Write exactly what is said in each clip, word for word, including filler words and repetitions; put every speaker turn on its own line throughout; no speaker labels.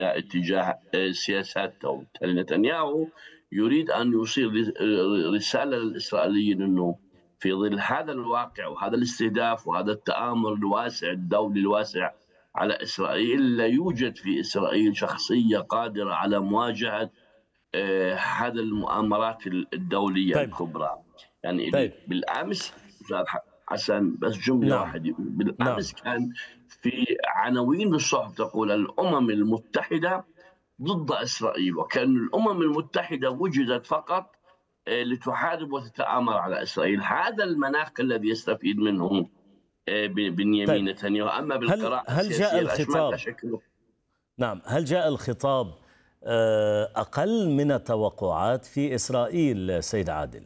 اتجاه سياسات نتنياهو. يريد أن يوصل رسالة للإسرائيليين أنه في ظل هذا الواقع وهذا الاستهداف وهذا التآمر الواسع الدولي الواسع على إسرائيل، لا يوجد في إسرائيل شخصية قادرة على مواجهة آه، هذا المؤامرات الدولية
طيب.
الكبرى. يعني
طيب.
بالأمس أستاذ حسن، بس جملة
نعم.
واحدة،
نعم.
بالأمس كان في عناوين الصحف تقول الأمم المتحدة ضد إسرائيل، وكأن الأمم المتحدة وجدت فقط آه، لتحارب وتتآمر على إسرائيل. هذا المناخ الذي يستفيد منه آه،
طيب.
بنيامين نتنياهو. أما
هل
بالقراءة
هل جاء
السياسية الأشمل لا
الخطاب
شك.
نعم هل جاء الخطاب آه، أقل من التوقعات في إسرائيل سيد عادل؟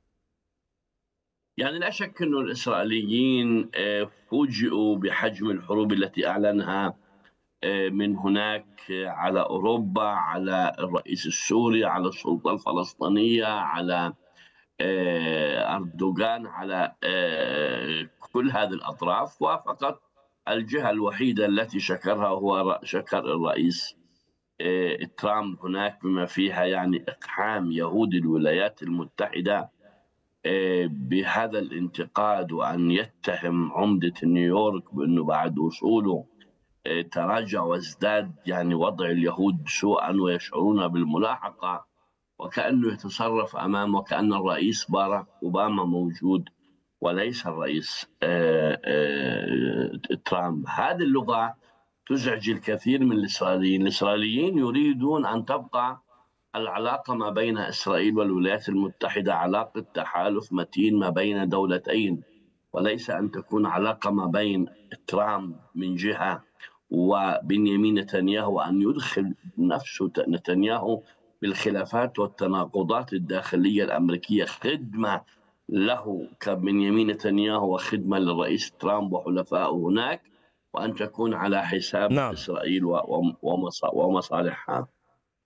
يعني لا شك أن الإسرائيليين آه، فوجئوا بحجم الحروب التي أعلنها آه، من هناك آه، على أوروبا، على الرئيس السوري، على السلطة الفلسطينية، على آه، أردوغان، على آه، كل هذه الأطراف. وفقط الجهة الوحيدة التي شكرها هو شكر الرئيس آه، ترامب هناك، بما فيها يعني إقحام يهود الولايات المتحدة آه، بهذا الانتقاد، وأن يتهم عمدة نيويورك بأنه بعد وصوله آه، تراجع وازداد يعني وضع اليهود سوءا ويشعرون بالملاحقة، وكأنه يتصرف أمامه وكأن الرئيس باراك أوباما موجود وليس الرئيس آه، آه، ترامب. هذه اللغة تزعج الكثير من الإسرائيليين. الإسرائيليين يريدون أن تبقى العلاقة ما بين إسرائيل والولايات المتحدة علاقة تحالف متين ما بين دولتين، وليس أن تكون علاقة ما بين ترامب من جهة وبنيامين نتنياهو، أن يدخل نفسه نتنياهو بالخلافات والتناقضات الداخلية الأمريكية خدمة له كبنيامين نتنياهو وخدمة للرئيس ترامب وحلفائه هناك، وأن تكون على حساب
نعم.
إسرائيل ومصالحها.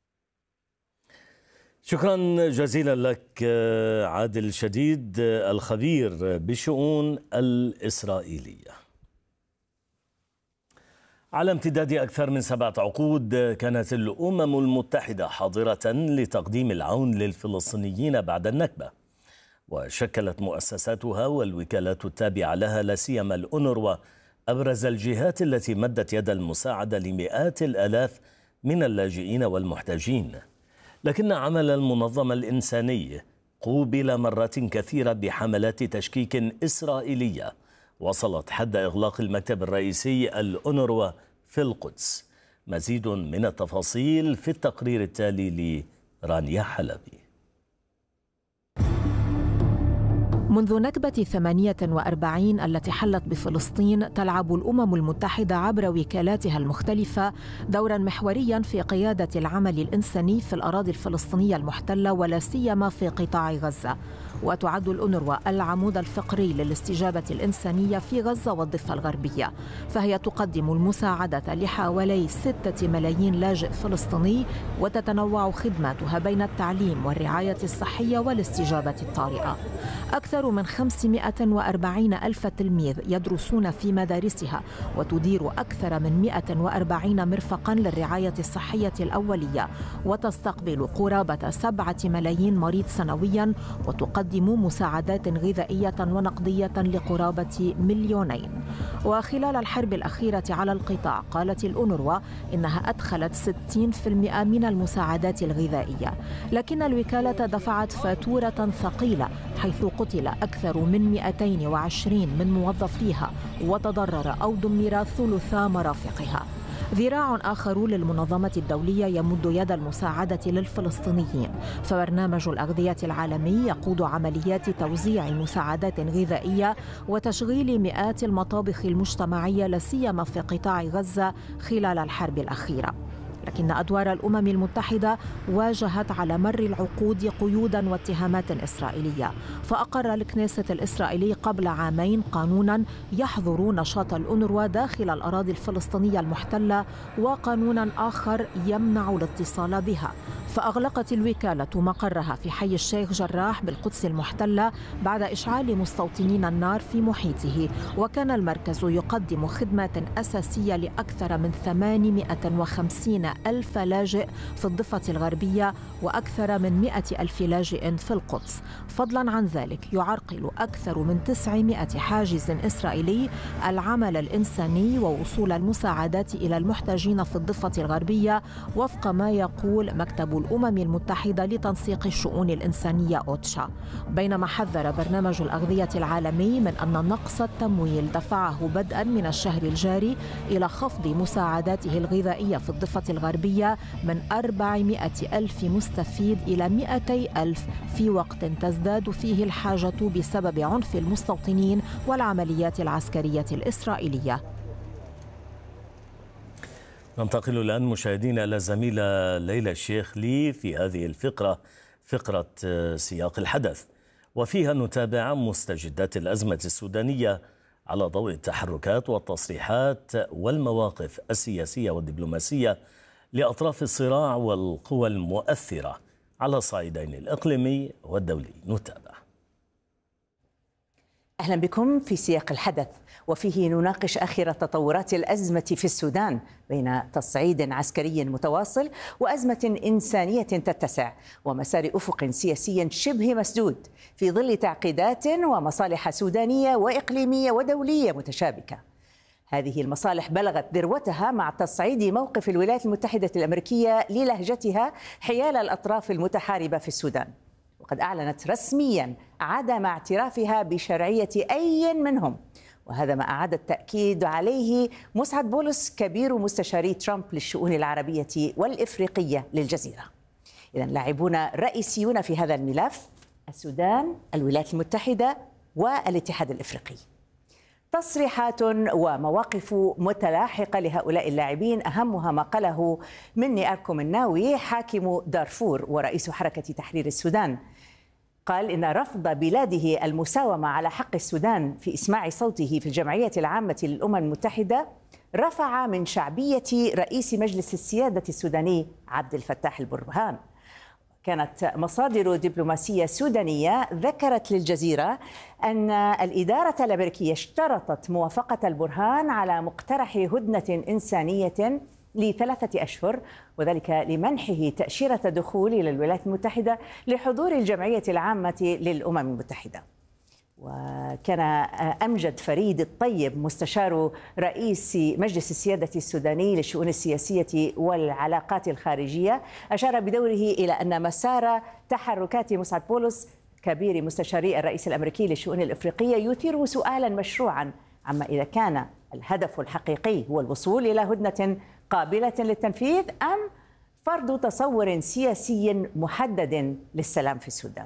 شكرا جزيلا لك عادل شديد الخبير بالشؤون الإسرائيلية. على امتداد أكثر من سبعة عقود كانت الأمم المتحدة حاضرة لتقديم العون للفلسطينيين بعد النكبة، وشكلت مؤسساتها والوكالات التابعة لها لا سيما الأونروا أبرز الجهات التي مدت يد المساعدة لمئات الآلاف من اللاجئين والمحتاجين. لكن عمل المنظمة الإنساني قوبل مرات كثيرة بحملات تشكيك إسرائيلية وصلت حد إغلاق المكتب الرئيسي الأونروا في القدس. مزيد من التفاصيل في التقرير التالي لرانيا حلبي.
منذ نكبة ثمانية وأربعين التي حلت بفلسطين، تلعب الأمم المتحدة عبر وكالاتها المختلفة دورا محوريا في قيادة العمل الإنساني في الأراضي الفلسطينية المحتلة ولا سيما في قطاع غزة. وتعد الأونروا العمود الفقري للاستجابة الإنسانية في غزة والضفة الغربية، فهي تقدم المساعدة لحوالي ستة ملايين لاجئ فلسطيني، وتتنوع خدماتها بين التعليم والرعاية الصحية والاستجابة الطارئة. أكثر من خمسمائة وأربعين ألف تلميذ يدرسون في مدارسها، وتدير أكثر من مئة وأربعين مرفقاً للرعاية الصحية الأولية، وتستقبل قرابة سبعة ملايين مريض سنوياً، وتقدم مساعدات غذائية ونقدية لقرابة مليونين. وخلال الحرب الأخيرة على القطاع قالت الأونروا إنها أدخلت ستين بالمئة من المساعدات الغذائية، لكن الوكالة دفعت فاتورة ثقيلة حيث قتل أكثر من مئتين وعشرين من موظفيها وتضرر أو دمر ثلثا مرافقها. ذراع آخر للمنظمة الدولية يمد يد المساعدة للفلسطينيين، فبرنامج الأغذية العالمي يقود عمليات توزيع مساعدات غذائية وتشغيل مئات المطابخ المجتمعية لا سيما في قطاع غزة خلال الحرب الأخيرة. لكن أدوار الأمم المتحدة واجهت على مر العقود قيودا واتهامات إسرائيلية، فأقر الكنيسة الإسرائيلي قبل عامين قانونا يحظر نشاط الأونروا داخل الأراضي الفلسطينية المحتلة، وقانونا آخر يمنع الاتصال بها. فأغلقت الوكالة مقرها في حي الشيخ جراح بالقدس المحتلة بعد إشعال مستوطنين النار في محيطه، وكان المركز يقدم خدمات أساسية لأكثر من ثمانمائة وخمسين ألف لاجئ في الضفة الغربية وأكثر من مئة ألف لاجئ في القدس. فضلا عن ذلك يعرقل أكثر من تسعمئة حاجز إسرائيلي العمل الإنساني ووصول المساعدات إلى المحتاجين في الضفة الغربية، وفق ما يقول مكتب الأمم المتحدة لتنسيق الشؤون الإنسانية أوتشا. بينما حذر برنامج الأغذية العالمي من أن نقص التمويل دفعه بدءا من الشهر الجاري إلى خفض مساعداته الغذائية في الضفة الغربية من أربعمئة ألف مستفيد إلى مئتي ألف في وقت تزداد فيه الحاجة بسبب عنف المستوطنين والعمليات العسكرية الإسرائيلية.
ننتقل الآن مشاهدينا إلى زميلة ليلى الشيخ لي في هذه الفقرة، فقرة سياق الحدث، وفيها نتابع مستجدات الأزمة السودانية على ضوء التحركات والتصريحات والمواقف السياسية والدبلوماسية لأطراف الصراع والقوى المؤثرة على الصعيدين الإقليمي والدولي. نتابع.
أهلا بكم في سياق الحدث، وفيه نناقش آخر تطورات الأزمة في السودان بين تصعيد عسكري متواصل وأزمة إنسانية تتسع ومسار أفق سياسي شبه مسدود في ظل تعقيدات ومصالح سودانية وإقليمية ودولية متشابكة. هذه المصالح بلغت ذروتها مع تصعيد موقف الولايات المتحدة الأمريكية للهجتها حيال الأطراف المتحاربة في السودان، وقد أعلنت رسميا عدم اعترافها بشرعية أي منهم، وهذا ما أعاد التأكيد عليه مسعد بولس كبير مستشاري ترامب للشؤون العربية والإفريقية للجزيرة. إذن لاعبون رئيسيون في هذا الملف: السودان، الولايات المتحدة، والاتحاد الإفريقي. تصريحات ومواقف متلاحقة لهؤلاء اللاعبين، أهمها ما قاله مني أركم الناوي حاكم دارفور ورئيس حركة تحرير السودان. قال إن رفض بلاده المساومة على حق السودان في إسماع صوته في الجمعية العامة للأمم المتحدة رفع من شعبية رئيس مجلس السيادة السوداني عبد الفتاح البرهان. كانت مصادر دبلوماسية سودانية ذكرت للجزيرة أن الإدارة الأمريكية اشترطت موافقة البرهان على مقترح هدنة إنسانية لثلاثة أشهر، وذلك لمنحه تأشيرة دخول إلى الولايات المتحدة لحضور الجمعية العامة للأمم المتحدة. وكان أمجد فريد الطيب مستشار رئيس مجلس السيادة السوداني للشؤون السياسية والعلاقات الخارجية أشار بدوره إلى أن مسار تحركات مسعد بولس كبير مستشاري الرئيس الأمريكي للشؤون الإفريقية يثير سؤالا مشروعا عما إذا كان الهدف الحقيقي هو الوصول إلى هدنة قابلة للتنفيذ أم فرض تصور سياسي محدد للسلام في السودان.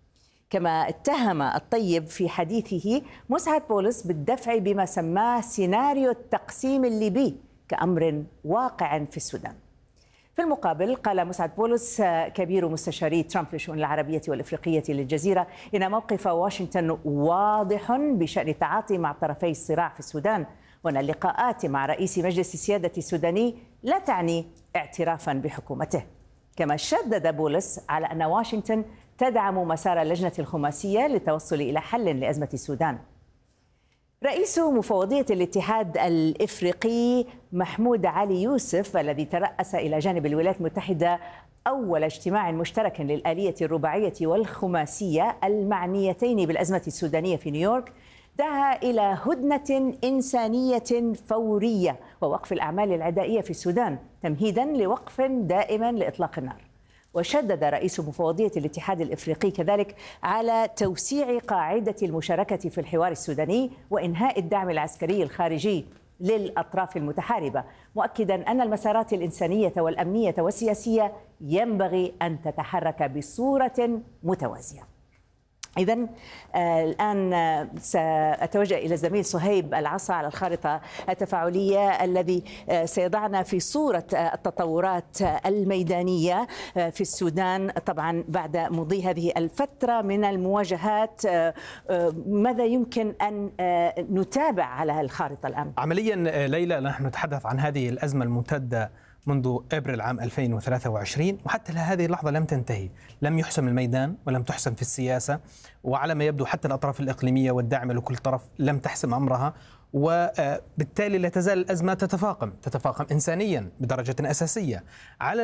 كما اتهم الطيب في حديثه مسعد بولس بالدفع بما سماه سيناريو التقسيم الليبي كأمر واقع في السودان. في المقابل قال مسعد بولس كبير مستشاري ترامب للشؤون العربية والإفريقية للجزيرة إن موقف واشنطن واضح بشأن التعاطي مع طرفي الصراع في السودان، وأن اللقاءات مع رئيس مجلس السيادة السوداني لا تعني اعترافا بحكومته. كما شدد بولس على أن واشنطن تدعم مسار اللجنة الخماسية للتوصل إلى حل لأزمة السودان. رئيس مفوضية الاتحاد الإفريقي محمود علي يوسف الذي ترأس إلى جانب الولايات المتحدة أول اجتماع مشترك للآلية الرباعية والخماسية المعنيتين بالأزمة السودانية في نيويورك دعا إلى هدنة إنسانية فورية ووقف الأعمال العدائية في السودان تمهيدا لوقف دائما لإطلاق النار. وشدد رئيس مفوضية الاتحاد الإفريقي كذلك على توسيع قاعدة المشاركة في الحوار السوداني وإنهاء الدعم العسكري الخارجي للأطراف المتحاربة، مؤكدا أن المسارات الإنسانية والأمنية والسياسية ينبغي أن تتحرك بصورة متوازية. إذن آه الآن آه سأتوجه إلى الزميل صهيب العصا على الخارطة التفاعلية الذي آه سيضعنا في صورة آه التطورات آه الميدانية آه في السودان طبعا بعد مضي هذه الفترة من المواجهات. آه آه ماذا يمكن أن آه نتابع على الخارطة الآن؟
عمليا ليلى نحن نتحدث عن هذه الأزمة الممتدة منذ أبريل عام ألفين وثلاثة وعشرين وحتى لهذه اللحظة لم تنتهي، لم يحسم الميدان ولم تحسم في السياسة، وعلى ما يبدو حتى الأطراف الإقليمية والداعمة لكل طرف لم تحسم أمرها، وبالتالي لا تزال الأزمة تتفاقم تتفاقم إنسانيا بدرجة أساسية على